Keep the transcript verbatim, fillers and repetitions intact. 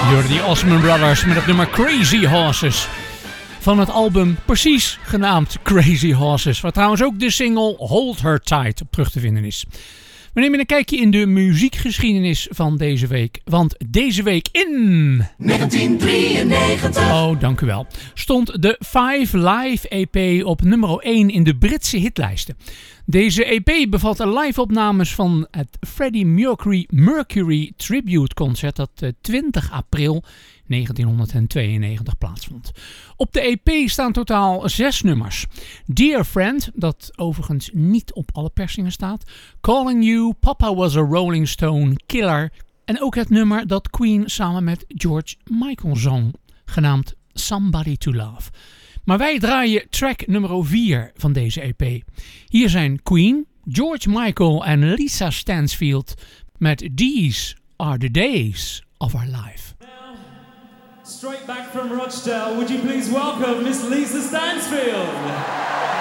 De Osmond Brothers met het nummer Crazy Horses van het album precies genaamd Crazy Horses, waar trouwens ook de single Hold Her Tight op terug te vinden is. We nemen een kijkje in de muziekgeschiedenis van deze week, want deze week in negentien drieënnegentig oh, dank u wel, stond de Five Live E P op nummer één in de Britse hitlijsten. Deze E P bevat live-opnames van het Freddie Mercury, Mercury Tribute Concert dat twintig april negentienhonderdtweeënnegentig plaatsvond. Op de E P staan totaal zes nummers. Dear Friend, dat overigens niet op alle persingen staat. Calling You, Papa Was a Rolling Stone, Killer. En ook het nummer dat Queen samen met George Michael zong, genaamd Somebody to Love. Maar wij draaien track nummer vier van deze E P. Hier zijn Queen, George Michael en Lisa Stansfield met These Are the Days of Our Life. Straight back from Rochdale, would you please welcome Miss Lisa Stansfield?